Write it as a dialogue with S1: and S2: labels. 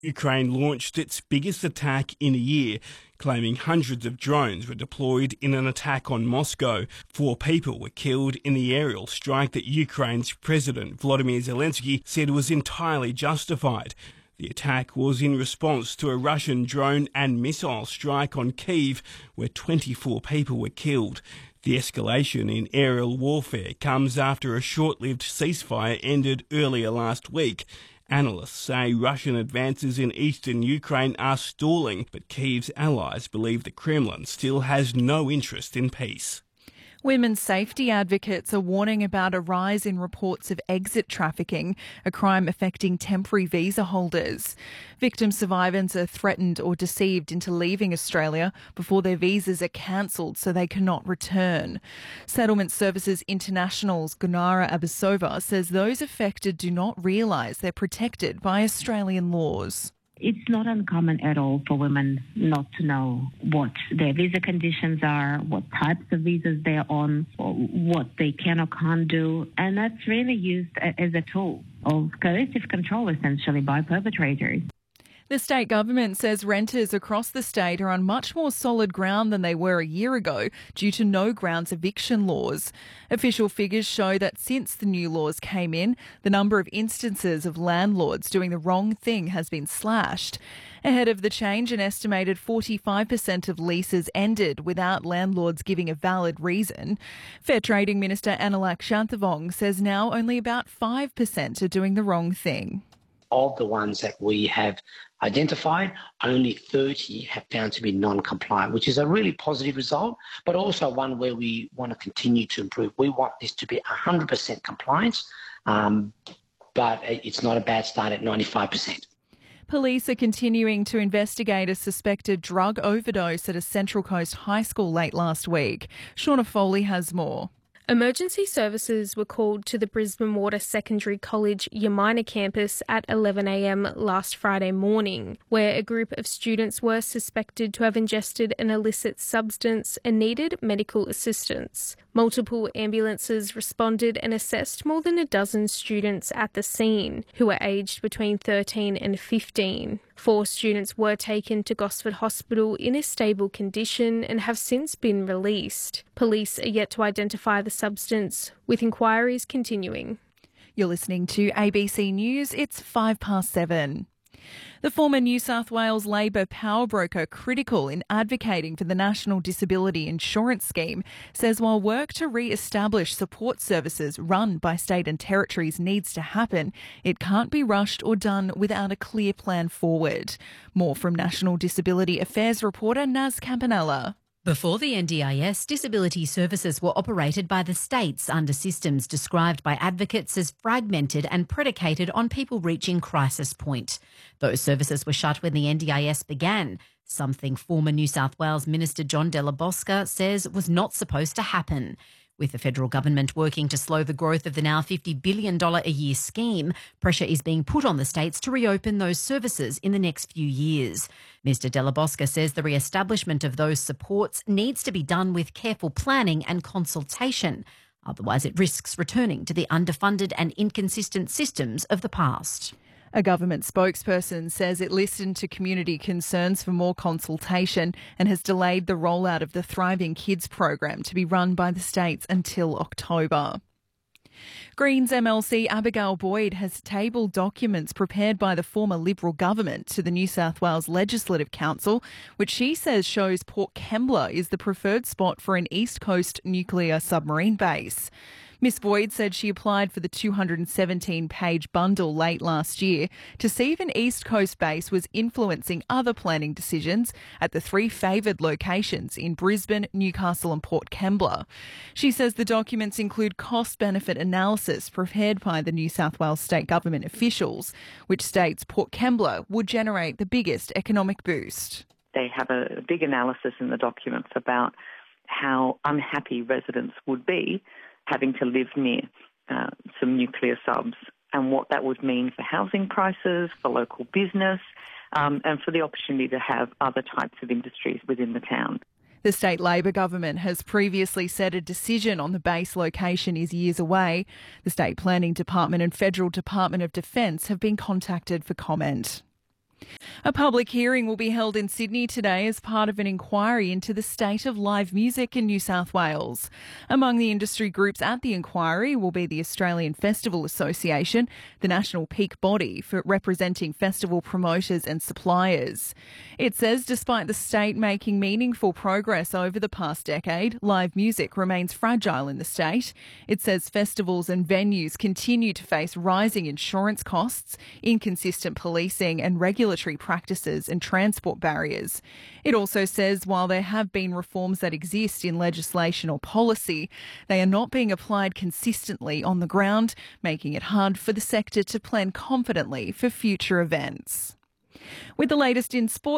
S1: Ukraine launched its biggest attack in a year, claiming hundreds of drones were deployed in an attack on Moscow. 4 people were killed in the aerial strike that Ukraine's President Volodymyr Zelensky said was entirely justified. The attack was in response to a Russian drone and missile strike on Kyiv, where 24 people were killed. The escalation in aerial warfare comes after a short-lived ceasefire ended earlier last week. Analysts say Russian advances in eastern Ukraine are stalling, but Kyiv's allies believe the Kremlin still has no interest in peace.
S2: Women's safety advocates are warning about a rise in reports of exit trafficking, a crime affecting temporary visa holders. Victim survivors are threatened or deceived into leaving Australia before their visas are cancelled so they cannot return. Settlement Services International's Gunara Abasova says those affected do not realise they're protected by Australian laws.
S3: It's not uncommon at all for women not to know what their visa conditions are, what types of visas they're on, or what they can or can't do. And that's really used as a tool of coercive control, essentially, by perpetrators.
S2: The state government says renters across the state are on much more solid ground than they were a year ago due to no grounds eviction laws. Official figures show that since the new laws came in, the number of instances of landlords doing the wrong thing has been slashed. Ahead of the change, an estimated 45% of leases ended without landlords giving a valid reason. Fair Trading Minister Analak Shanthavong says now only about 5% are doing the wrong thing.
S4: Of the ones that we have identified, only 30 have found to be non-compliant, which is a really positive result, but also one where we want to continue to improve. We want this to be 100% compliance, but it's not a bad start at 95%.
S2: Police are continuing to investigate a suspected drug overdose at a Central Coast high school late last week. Shauna Foley has more.
S5: Emergency services were called to the Brisbane Water Secondary College Yamina campus at 11 a.m. last Friday morning, where a group of students were suspected to have ingested an illicit substance and needed medical assistance. Multiple ambulances responded and assessed more than a dozen students at the scene, who were aged between 13 and 15. 4 students were taken to Gosford Hospital in a stable condition and have since been released. Police are yet to identify the substance, with inquiries continuing.
S2: You're listening to ABC News. It's 7:05. The former New South Wales Labor power broker, critical in advocating for the National Disability Insurance Scheme, says while work to re-establish support services run by state and territories needs to happen, it can't be rushed or done without a clear plan forward. More from National Disability Affairs reporter Naz Campanella.
S6: Before the NDIS, disability services were operated by the states under systems described by advocates as fragmented and predicated on people reaching crisis point. Those services were shut when the NDIS began, something former New South Wales Minister John Della Bosca says was not supposed to happen. With the federal government working to slow the growth of the now $50 billion a year scheme, pressure is being put on the states to reopen those services in the next few years. Mr Della Bosca says the re-establishment of those supports needs to be done with careful planning and consultation. Otherwise, it risks returning to the underfunded and inconsistent systems of the past.
S2: A government spokesperson says it listened to community concerns for more consultation and has delayed the rollout of the Thriving Kids program to be run by the states until October. Greens MLC Abigail Boyd has tabled documents prepared by the former Liberal government to the New South Wales Legislative Council, which she says shows Port Kembla is the preferred spot for an East Coast nuclear submarine base. Ms Boyd said she applied for the 217-page bundle late last year to see if an East Coast base was influencing other planning decisions at the 3 favoured locations in Brisbane, Newcastle and Port Kembla. She says the documents include cost-benefit analysis prepared by the New South Wales state government officials, which states Port Kembla would generate the biggest economic boost.
S7: They have a big analysis in the documents about how unhappy residents would be having to live near some nuclear subs and what that would mean for housing prices, for local business, and for the opportunity to have other types of industries within the town.
S2: The state Labor government has previously said a decision on the base location is years away. The State Planning Department and Federal Department of Defence have been contacted for comment. A public hearing will be held in Sydney today as part of an inquiry into the state of live music in New South Wales. Among the industry groups at the inquiry will be the Australian Festival Association, the national peak body for representing festival promoters and suppliers. It says despite the state making meaningful progress over the past decade, live music remains fragile in the state. It says festivals and venues continue to face rising insurance costs, inconsistent policing and regulatory practices and transport barriers. It also says while there have been reforms that exist in legislation or policy, they are not being applied consistently on the ground, making it hard for the sector to plan confidently for future events. With the latest in sport,